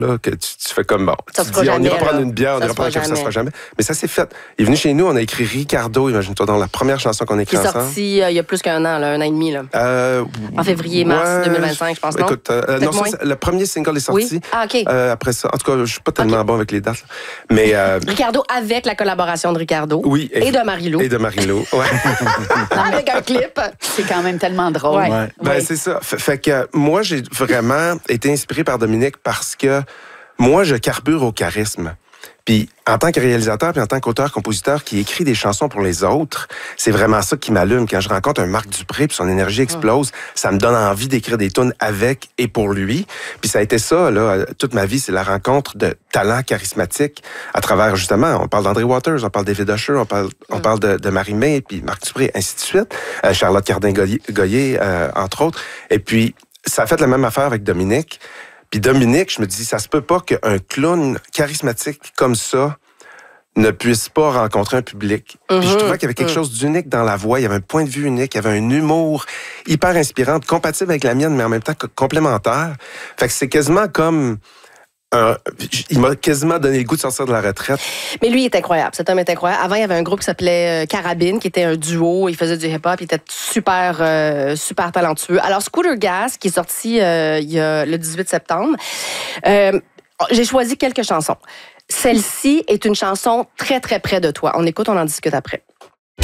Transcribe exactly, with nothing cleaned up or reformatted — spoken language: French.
là, que tu, tu fais comme bon. Ça tu se fera dis, jamais, on ira prendre là. une bière, on Ça ira se prendre un fera café, ça se fera jamais. jamais. Mais ça s'est fait. Il est venu chez nous, on a écrit Ricardo, imagine-toi, dans la première chanson qu'on a Qui écrite est ensemble. sorti euh, il y a plus qu'un an, là, un an et demi. Là. Euh, En février, mars ouais, deux mille vingt-cinq, je pense, non? Écoute, euh, non, ça, moins? c'est- le premier single est sorti. Oui? Ah, OK. Euh, après ça, en tout cas, je suis pas tellement OK. bon avec les dates. Là. Mais euh, Ricardo avec la collaboration de Ricardo. oui. Et de Marie-Lou. Et de Marie-Lou, ouais. Avec un clip. C'est quand même tellement drôle. Ouais. Ouais. Ben, Oui. c'est ça. Fait, fait que moi, j'ai vraiment été inspiré par Dominique parce que moi, je carbure au charisme. Puis, en tant que réalisateur, puis en tant qu'auteur-compositeur qui écrit des chansons pour les autres, c'est vraiment ça qui m'allume. Quand je rencontre un Marc Dupré, puis son énergie explose, mmh. ça me donne envie d'écrire des tunes avec et pour lui. Puis ça a été ça, là, toute ma vie, c'est la rencontre de talents charismatiques à travers, justement, on parle d'André Waters, on parle de David Usher, on parle, mmh. on parle de, de Marie-Mé, puis Marc Dupré, ainsi de suite. Euh, Charlotte Cardin-Goyer, euh, entre autres. Et puis, ça a fait la même affaire avec Dominique. Puis Dominique, je me dis, ça se peut pas qu'un clown charismatique comme ça ne puisse pas rencontrer un public. Mm-hmm. Puis je trouvais qu'il y avait quelque mm-hmm. chose d'unique dans la voix. Il y avait un point de vue unique. Il y avait un humour hyper inspirant, compatible avec la mienne, mais en même temps complémentaire. Fait que c'est quasiment comme... Euh, il m'a quasiment donné le goût de sortir de la retraite. Mais lui, il est incroyable. Cet homme est incroyable. Avant, il y avait un groupe qui s'appelait euh, Carabine, qui était un duo. Il faisait du hip-hop. Il était super, euh, super talentueux. Alors, Scooter Gas, qui est sorti euh, il y a le dix-huit septembre, euh, j'ai choisi quelques chansons. Celle-ci est une chanson très, très près de toi. On écoute, on en discute après.